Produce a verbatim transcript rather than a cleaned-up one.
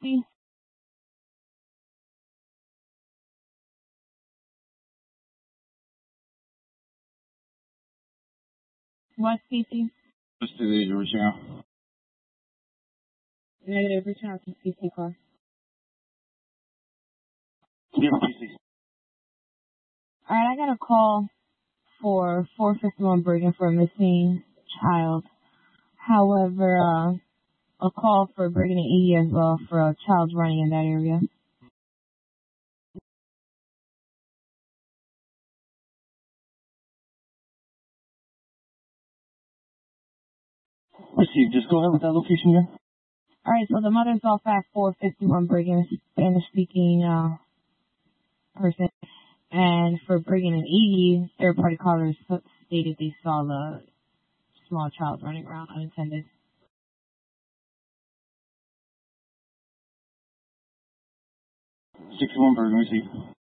See? What species? Just to the original. Negative, reach out to C C car. Yeah, please. Alright, I got a call for four fifty-one Brigham for a missing child. However, uh, a call for Brigham and Edie as well for a child running in that area. Received. Just go ahead with that location again. Alright, so the mother's off at four fifty-one Brigham, Spanish speaking, uh, person. And for Brigham and Edie, third party callers stated they saw the small child running around unattended. sixty-one Bergen, received.